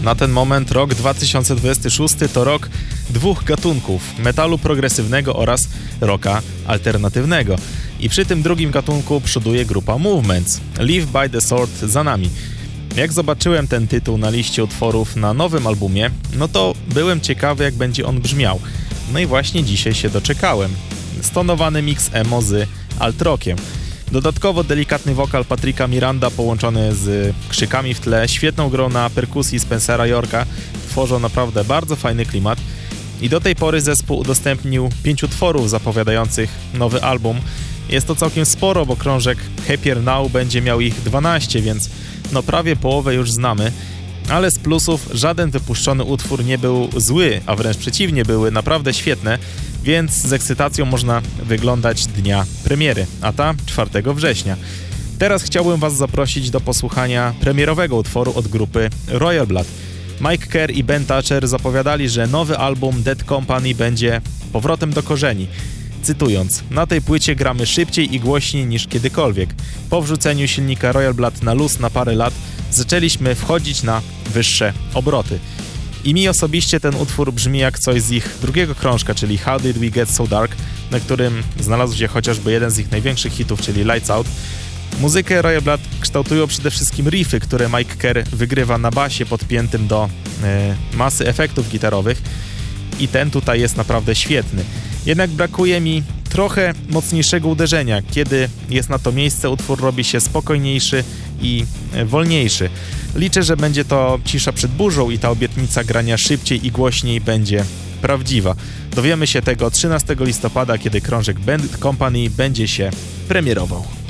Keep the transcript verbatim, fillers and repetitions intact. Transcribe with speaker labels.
Speaker 1: Na ten moment rok dwa tysiące dwudziesty szósty to rok dwóch gatunków, metalu progresywnego oraz rocka alternatywnego. I przy tym drugim gatunku przoduje grupa Movements. Live by the Sword za nami. Jak zobaczyłem ten tytuł na liście utworów na nowym albumie, no to byłem ciekawy, jak będzie on brzmiał. No i właśnie dzisiaj się doczekałem. Stonowany mix emo z alt-rockiem. Dodatkowo delikatny wokal Patricka Miranda połączony z krzykami w tle, świetną grą na perkusji Spencera Yorka tworzą naprawdę bardzo fajny klimat. I do tej pory zespół udostępnił pięć utworów zapowiadających nowy album. Jest to całkiem sporo, bo krążek Happier Now będzie miał ich dwanaście, więc no prawie połowę już znamy. Ale z plusów żaden wypuszczony utwór nie był zły, a wręcz przeciwnie, były naprawdę świetne, więc z ekscytacją można wyglądać dnia premiery, a ta czwartego września. Teraz chciałbym Was zaprosić do posłuchania premierowego utworu od grupy Royal Blood. Mike Kerr i Ben Thatcher zapowiadali, że nowy album Dead Company będzie powrotem do korzeni. Cytując, na tej płycie gramy szybciej i głośniej niż kiedykolwiek. Po wrzuceniu silnika Royal Blood na luz na parę lat zaczęliśmy wchodzić na wyższe obroty. I mi osobiście ten utwór brzmi jak coś z ich drugiego krążka, czyli How Did We Get So Dark, na którym znalazł się chociażby jeden z ich największych hitów, czyli Lights Out. Muzykę Royal Blood kształtują przede wszystkim riffy, które Mike Kerr wygrywa na basie podpiętym do e, masy efektów gitarowych i ten tutaj jest naprawdę świetny. Jednak brakuje mi trochę mocniejszego uderzenia. Kiedy jest na to miejsce, utwór robi się spokojniejszy i wolniejszy. Liczę, że będzie to cisza przed burzą i ta obietnica grania szybciej i głośniej będzie prawdziwa. Dowiemy się tego trzynastego listopada, kiedy krążek Dead Company będzie się premierował.